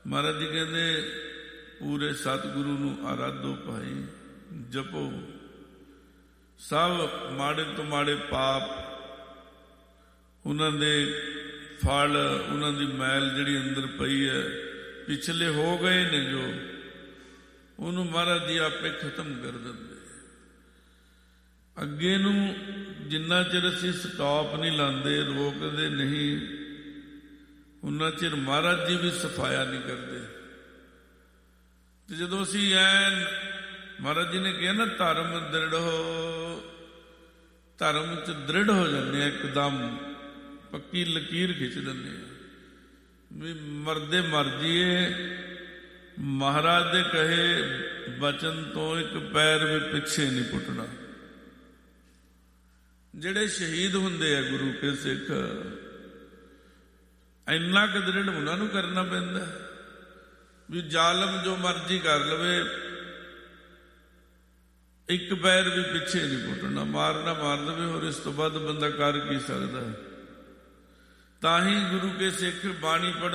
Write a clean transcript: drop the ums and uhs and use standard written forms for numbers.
ਮਹਾਰਾਜ ਜੀ ਕਹਿੰਦੇ ਪੂਰੇ ਸਤਿਗੁਰੂ ਨੂੰ ਆਰਾਧੋ ਭਾਈ, ਜਪੋ। ਸਭ ਮਾੜੇ ਤੋਂ ਮਾੜੇ ਪਾਪ, ਉਹਨਾਂ ਦੇ ਫਲ, ਉਹਨਾਂ ਦੀ ਮੈਲ ਜਿਹੜੀ ਅੰਦਰ ਪਈ ਹੈ, ਪਿਛਲੇ ਹੋ ਗਏ ਨੇ ਜੋ, ਉਹਨੂੰ ਮਹਾਰਾਜ ਜੀ ਆਪੇ ਖਤਮ ਕਰ ਦਿੰਦੇ। ਅੱਗੇ ਨੂੰ ਜਿੰਨਾ ਚਿਰ ਅਸੀਂ ਸਟਾਪ ਨਹੀਂ ਲਾਉਂਦੇ, ਰੋਕਦੇ ਨਹੀਂ, ਉਹਨਾਂ ਚਿਰ ਮਹਾਰਾਜ ਜੀ ਵੀ ਸਫਾਇਆ ਨਹੀਂ ਕਰਦੇ। ਤੇ ਜਦੋਂ ਅਸੀਂ ਐਨ, ਮਹਾਰਾਜ ਜੀ ਨੇ ਕਿਹਾ ਨਾ ਧਰਮ ਦ੍ਰਿੜੋ, ਧਰਮ 'ਚ ਦ੍ਰਿੜ ਹੋ ਜਾਂਦੇ ਆ, ਇੱਕਦਮ ਪੱਕੀ ਲਕੀਰ ਖਿੱਚ ਦਿੰਦੇ ਆ ਵੀ ਮਰਦੇ ਮਰ ਜੀਏ। ਮਹਾਰਾਜ ਦੇ ਕਹੇ ਬਚਨ ਤੋਂ ਇੱਕ ਪੈਰ ਵੀ ਪਿੱਛੇ ਨਹੀਂ ਪੁੱਟਣਾ। ਜਿਹੜੇ ਸ਼ਹੀਦ ਹੁੰਦੇ ਆ ਗੁਰੂ ਕੇ ਸਿੱਖ, ਇੰਨਾ ਕੁ ਦ੍ਰਿੜ ਉਹਨਾਂ ਨੂੰ ਕਰਨਾ ਪੈਂਦਾ ਵੀ ਜ਼ਾਲਮ ਜੋ ਮਰਜ਼ੀ ਕਰ ਲਵੇ, ਇੱਕ ਪੈਰ ਵੀ ਪਿੱਛੇ ਨਹੀਂ ਪੁੱਟਣਾ। ਮਾਰਨਾ ਮਾਰ ਦੇਵੇ, ਹੋਰ ਇਸ ਤੋਂ ਬਾਅਦ ਬੰਦਾ ਕਰ ਕੀ ਸਕਦਾ। ਤਾਂ ਹੀ ਗੁਰੂ ਕੇ ਸਿੱਖ ਬਾਣੀ ਪੜ੍ਹਨ